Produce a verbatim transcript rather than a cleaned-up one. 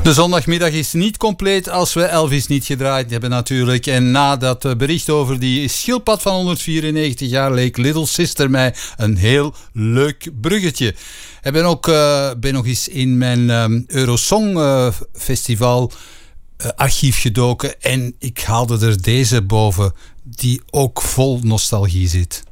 De zondagmiddag is niet compleet als we Elvis niet gedraaid hebben natuurlijk. En na dat bericht over die schildpad van honderdvierennegentig jaar leek Little Sister mij een heel leuk bruggetje. Ik ben ook uh, ben nog eens in mijn um, Eurosong uh, Festival uh, archief gedoken en ik haalde er deze boven die ook vol nostalgie zit.